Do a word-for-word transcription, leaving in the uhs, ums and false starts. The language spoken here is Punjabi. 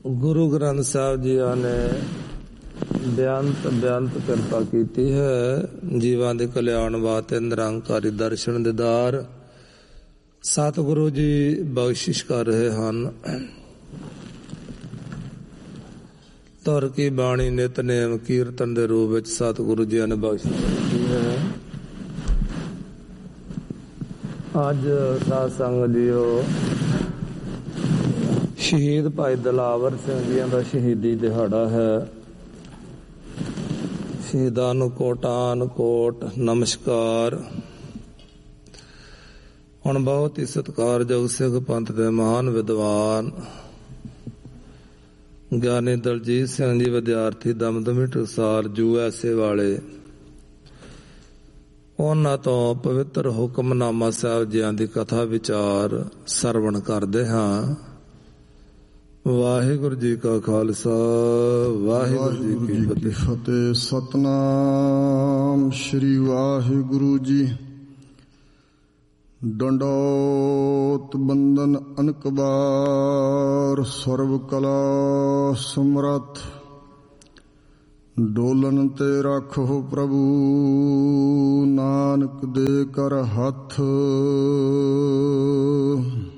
ਗੁਰੂ ਗ੍ਰੰਥ ਸਾਹਿਬ ਜੀਆਂ ਨੇ ਬੇਅੰਤ ਬੇਅੰਤ ਕਿਰਪਾ ਕੀਤੀ ਹੈ। ਜੀਵਾਂ ਦੇ ਕਲਿਆਣ ਵਾਸਤੇ ਨਿਰੰਕਾਰੀ ਦਰਸ਼ਨ ਦੀਦਾਰ ਸਤਿਗੁਰੂ ਜੀ ਬਖਸ਼ਿਸ਼ ਕਰ ਰਹੇ ਹਨ। ਧੁਰ ਕੀ ਬਾਣੀ ਨਿਤਨੇਮ ਕੀਰਤਨ ਦੇ ਰੂਪ ਵਿੱਚ ਸਤਿਗੁਰੂ ਜੀ ਨੇ ਬਖਸ਼ਿਸ਼ ਕੀਤੀ ਹੈ। ਅੱਜ ਸਾਧ ਸੰਗਤ ਜੀਓ ਸ਼ਹੀਦ ਭਾਈ ਦਿਲਾਵਰ ਸਿੰਘ ਜੀ ਦਾ ਸ਼ਹੀਦੀ ਦਿਹਾੜਾ ਹੈ। ਸ਼ਹੀਦਾਂ ਨੂੰ ਕੋਟਾਨ ਕੋਟ ਨਮਸਕਾਰ। ਹੁਣ ਬਹੁਤ ਹੀ ਸਤਿਕਾਰਯੋਗ ਸਿੱਖ ਪੰਥ ਦੇ ਮਹਾਨ ਵਿਦਵਾਨ ਗਿਆਨੀ ਦਲਜੀਤ ਸਿੰਘ ਜੀ ਵਿਦਿਆਰਥੀ Damdami Taksal U S A ਵਾਲੇ, ਉਹਨਾਂ ਤੋਂ ਪਵਿੱਤਰ ਹੁਕਮਨਾਮਾ ਸਾਹਿਬ ਜੀਆਂ ਦੀ ਕਥਾ ਵਿਚਾਰ ਸਰਵਣ ਕਰਦੇ ਹਾਂ। ਵਾਹਿਗੁਰੂ ਜੀ ਕਾ ਖਾਲਸਾ ਵਾਹਿਗੁਰੂ ਜੀ ਕੀ ਫਤਿਹ। ਸਤਨਾਮ ਸ਼੍ਰੀ ਵਾਹਿਗੁਰੂ ਜੀ। ਡੰਡੋਤ ਬੰਦਨ ਅਨਕ ਬਾਰ ਸਰਬ ਕਲਾ ਸਮਰੱਥ। ਡੋਲਨ ਤੇ ਰੱਖੋ ਪ੍ਰਭੂ ਨਾਨਕ ਦੇ ਕਰ ਹੱਥ।